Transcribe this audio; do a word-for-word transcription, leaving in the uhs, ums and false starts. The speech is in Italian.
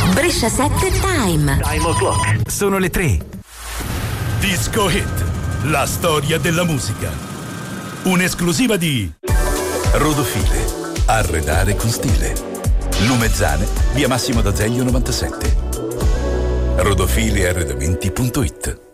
Brescia sette Time. Time o'clock. Sono le tre. Disco Hit, la storia della musica. Un'esclusiva di Rodofile, arredare con stile. Lumezzane, via Massimo d'Azeglio novantasette. rodofile arredamenti punto it.